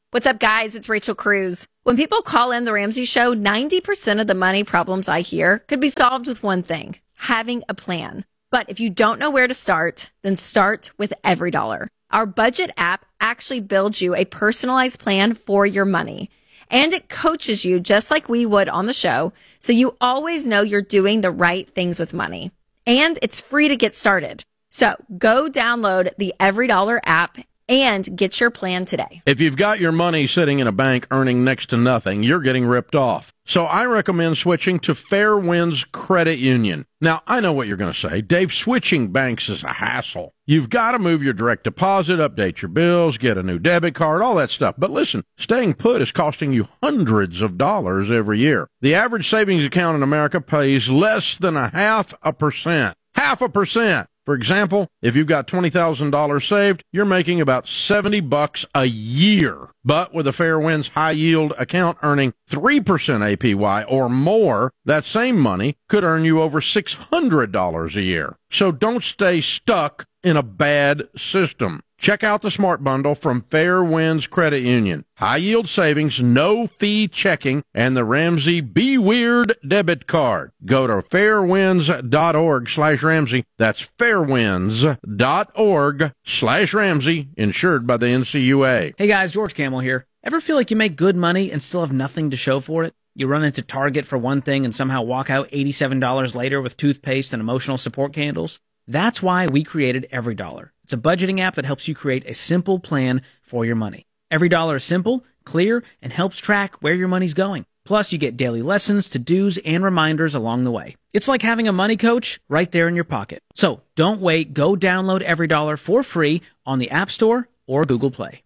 What's up, guys? It's Rachel Cruz. When people call in The Ramsey Show, 90% of the money problems I hear could be solved with one thing: having a plan. But if you don't know where to start, then start with EveryDollar. Our budget app actually builds you a personalized plan for your money. And it coaches you just like we would on the show, so you always know you're doing the right things with money. And it's free to get started. So go download the EveryDollar app and get your plan today. If you've got your money sitting in a bank earning next to nothing, you're getting ripped off. So I recommend switching to Fairwinds Credit Union. Now, I know what you're going to say. Dave, switching banks is a hassle. You've got to move your direct deposit, update your bills, get a new debit card, all that stuff. But listen, staying put is costing you hundreds of dollars every year. The average savings account in America pays less than 0.5%. 0.5%. For example, if you've got $20,000 saved, you're making about $70 a year. But with a Fairwinds high yield account earning 3% APY or more, that same money could earn you over $600 a year. So don't stay stuck in a bad system. Check out the Smart Bundle from Fairwinds Credit Union. High yield savings, no fee checking, and the Ramsey Be Weird debit card. Go to fairwinds.org/Ramsey. That's fairwinds.org/Ramsey, insured by the NCUA. Hey guys, George Camel here. Ever feel like you make good money and still have nothing to show for it? You run into Target for one thing and somehow walk out $87 later with toothpaste and emotional support candles? That's why we created EveryDollar. It's a budgeting app that helps you create a simple plan for your money. EveryDollar is simple, clear, and helps track where your money's going. Plus, you get daily lessons, to-dos, and reminders along the way. It's like having a money coach right there in your pocket. So don't wait. Go download EveryDollar for free on the App Store or Google Play.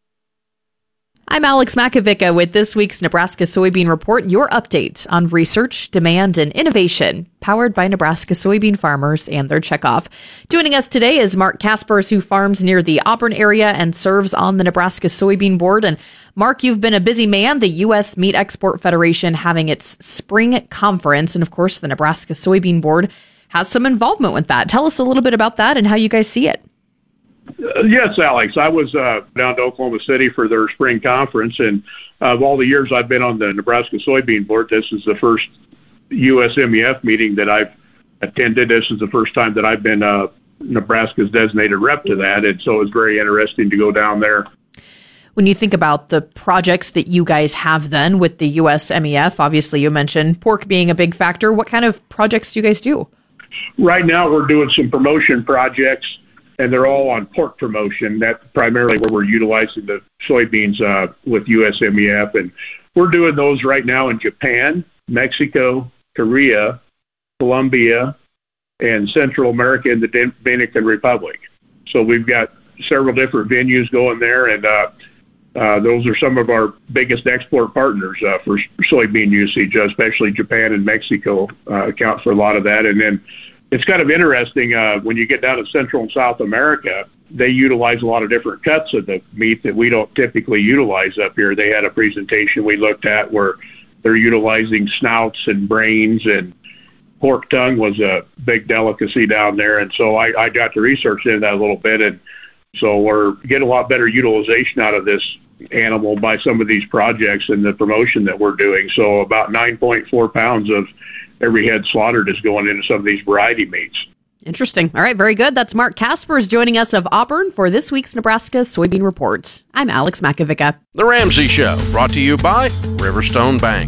I'm Alex Makovica with this week's Nebraska Soybean Report, your update on research, demand, and innovation, powered by Nebraska soybean farmers and their checkoff. Joining us today is Mark Kaspers, who farms near the Auburn area and serves on the Nebraska Soybean Board. And Mark, you've been a busy man, the U.S. Meat Export Federation having its spring conference. And of course, the Nebraska Soybean Board has some involvement with that. Tell us a little bit about that and how you guys see it. Yes, Alex. I was down to Oklahoma City for their spring conference, and of all the years I've been on the Nebraska Soybean Board, this is the first USMEF meeting that I've attended. This is the first time that I've been Nebraska's designated rep to that, and so it's very interesting to go down there. When you think about the projects that you guys have then with the USMEF, obviously you mentioned pork being a big factor. What kind of projects do you guys do? Right now we're doing some promotion projects, and they're all on pork promotion. That's primarily where we're utilizing the soybeans with USMEF. And we're doing those right now in Japan, Mexico, Korea, Colombia, and Central America and the Dominican Republic. So we've got several different venues going there, and those are some of our biggest export partners for soybean usage, especially Japan and Mexico account for a lot of that. And then it's kind of interesting when you get down to Central and South America, they utilize a lot of different cuts of the meat that we don't typically utilize up here. They had a presentation we looked at where they're utilizing snouts and brains, and pork tongue was a big delicacy down there. And so I got to research into that a little bit. And so we're getting a lot better utilization out of this animal by some of these projects and the promotion that we're doing. So about 9.4 pounds of every head slaughtered is going into some of these variety meats. Interesting. All right, very good. That's Mark Kaspers joining us of Auburn for this week's Nebraska Soybean Report. I'm Alex Makovica. The Ramsey Show, brought to you by Riverstone Bank.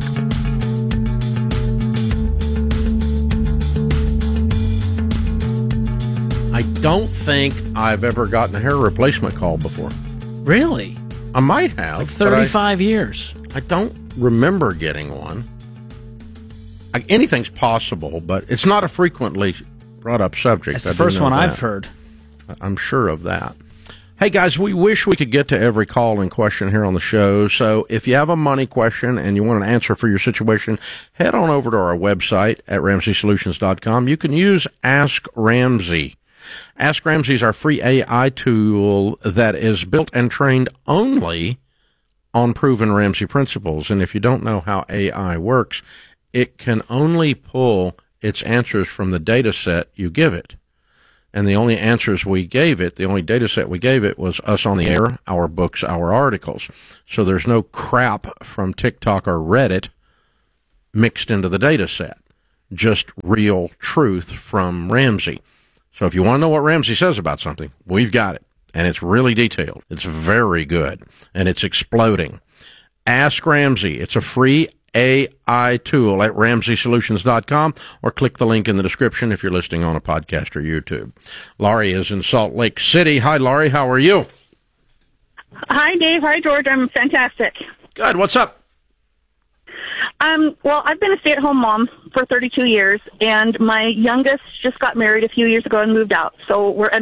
I don't think I've ever gotten a hair replacement call before. Really? I might have. Like 35 years. I don't remember getting one. Anything's possible, but it's not a frequently brought up subject. That's the first one I've heard. I'm sure of that. Hey, guys, we wish we could get to every call and question here on the show. So if you have a money question and you want an answer for your situation, head on over to our website at RamseySolutions.com. You can use Ask Ramsey. Ask Ramsey is our free AI tool that is built and trained only on proven Ramsey principles. And if you don't know how AI works, it can only pull its answers from the data set you give it. And the only answers we gave it, the only data set we gave it was us on the air, our books, our articles. So there's no crap from TikTok or Reddit mixed into the data set. Just real truth from Ramsey. So if you want to know what Ramsey says about something, we've got it. And it's really detailed. It's very good. And it's exploding. Ask Ramsey. It's a free AI tool at RamseySolutions.com, or click the link in the description if you're listening on a podcast or YouTube. Laurie is in Salt Lake City. Hi, Laurie. How are you? Hi, Dave. Hi, George. I'm fantastic. Good. What's up? Well, I've been a stay-at-home mom for 32 years, and my youngest just got married a few years ago and moved out. So we're